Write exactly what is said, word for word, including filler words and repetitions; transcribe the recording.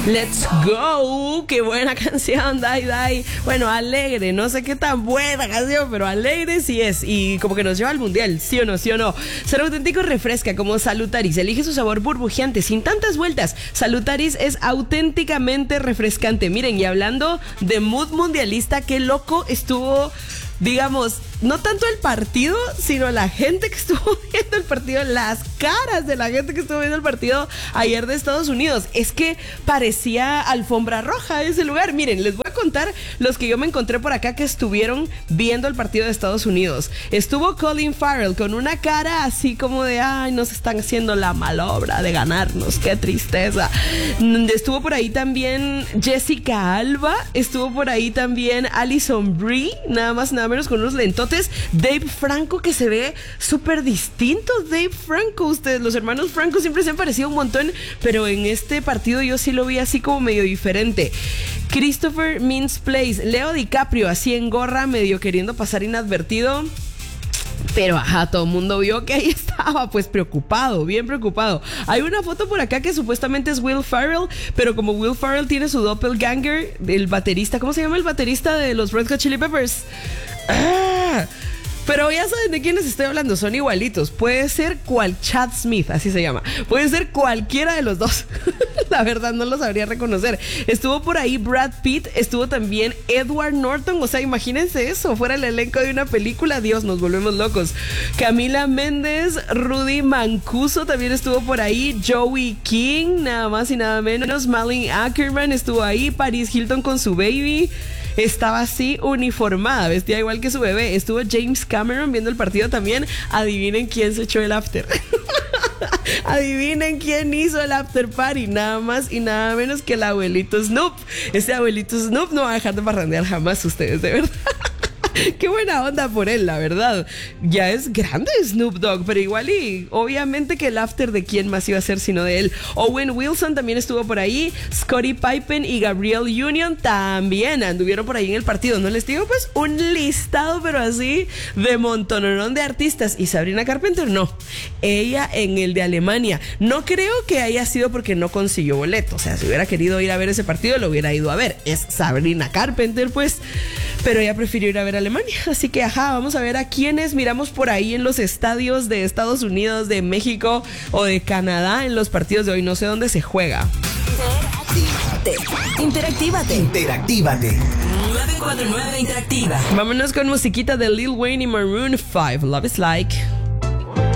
Let's go, qué buena canción, Dai Dai. Bueno, alegre, no sé qué tan buena canción, pero alegre sí es. Y como que nos lleva al mundial, ¿sí o no? ¿Sí o no? Ser auténtico refresca como Salutaris. Elige su sabor burbujeante, sin tantas vueltas. Salutaris es auténticamente refrescante. Miren, y hablando de mood mundialista, qué loco estuvo, digamos, no tanto el partido, sino la gente que estuvo viendo el partido, las caras de la gente que estuvo viendo el partido ayer de Estados Unidos. Es que parecía alfombra roja ese lugar. Miren, les voy a contar los que yo me encontré por acá que estuvieron viendo el partido de Estados Unidos. Estuvo Colin Farrell con una cara así como de, ay, nos están haciendo la malobra de ganarnos, qué tristeza. Estuvo por ahí también Jessica Alba, estuvo por ahí también Alison Brie, nada más nada menos con unos lentotes. Dave Franco, que se ve súper distinto. Dave Franco, ustedes, los hermanos Franco siempre se han parecido un montón, pero en este partido yo sí lo vi así como medio diferente. Christopher Mintz-Plasse, Leo DiCaprio así en gorra, medio queriendo pasar inadvertido. Pero ajá, todo el mundo vio que ahí estaba pues preocupado, bien preocupado. Hay una foto por acá que supuestamente es Will Ferrell, pero como Will Ferrell tiene su doppelganger, el baterista, ¿cómo se llama el baterista de los Red Hot Chili Peppers? Ah, pero ya saben de quiénes estoy hablando, son igualitos. Puede ser cual Chad Smith, así se llama. Puede ser cualquiera de los dos. La verdad no lo sabría reconocer. Estuvo por ahí Brad Pitt, estuvo también Edward Norton. O sea, imagínense eso, fuera el elenco de una película. Dios, nos volvemos locos. Camila Méndez, Rudy Mancuso también estuvo por ahí. Joey King, nada más y nada menos. Malin Ackerman estuvo ahí. Paris Hilton con su baby. Estaba así uniformada, vestida igual que su bebé. Estuvo James Cameron viendo el partido también. Adivinen quién se echó el after. Adivinen quién hizo el after party. Nada más y nada menos que el abuelito Snoop. Este abuelito Snoop no va a dejar de parrandear jamás, ustedes, de verdad. Qué buena onda por él, la verdad. Ya es grande Snoop Dogg, pero igual y obviamente que el after de quién más iba a ser sino de él. Owen Wilson también estuvo por ahí. Scottie Pippen y Gabrielle Union también anduvieron por ahí en el partido. No les digo pues un listado, pero así de montononón de artistas. Y Sabrina Carpenter no. Ella en el de Alemania. No creo que haya sido porque no consiguió boleto. O sea, si hubiera querido ir a ver ese partido, lo hubiera ido a ver. Es Sabrina Carpenter, pues. Pero ella prefirió ir a ver a Alemania, así que ajá, vamos a ver a quiénes miramos por ahí en los estadios de Estados Unidos, de México o de Canadá en los partidos de hoy. No sé dónde se juega. Interactívate. Interactívate. nueve cuatro nueve Interactiva. Vámonos con musiquita de Lil Wayne y Maroon five. Love is Like.